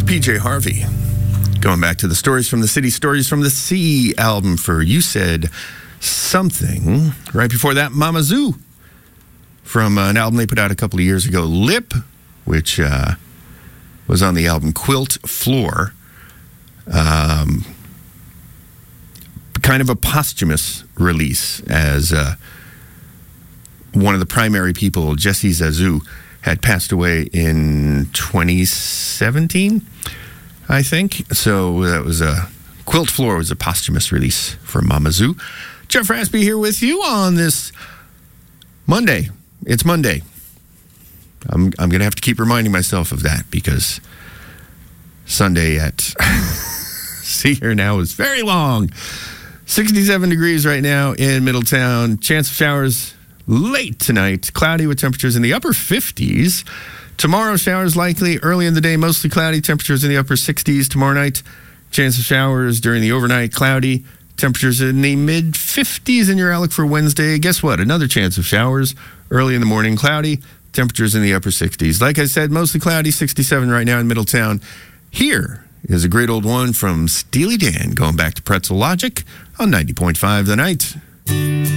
PJ Harvey. Going back to the Stories from the City, Stories from the Sea album for You Said Something. Right before that, Mama Zoo from an album they put out a couple of years ago, Lip, which was on the album Quilt Floor. Kind of a posthumous release, as one of the primary people, Jesse Zazu, had passed away in 2017, I think. So that was Quilt Floor was a posthumous release from Mama Zoo. Jeff Raspy here with you on this Monday. It's Monday. I'm going to have to keep reminding myself of that because Sunday at See Here Now is very long. 67 degrees right now in Middletown. Chance of showers late tonight. Cloudy with temperatures in the upper 50s. Tomorrow, showers likely early in the day, mostly cloudy. Temperatures in the upper 60s. Tomorrow night, chance of showers during the overnight, cloudy. Temperatures in the mid-50s in your outlook for Wednesday. Guess what? Another chance of showers early in the morning, cloudy. Temperatures in the upper 60s. Like I said, mostly cloudy, 67 right now in Middletown. Here is a great old one from Steely Dan, going back to Pretzel Logic on 90.5 The Night.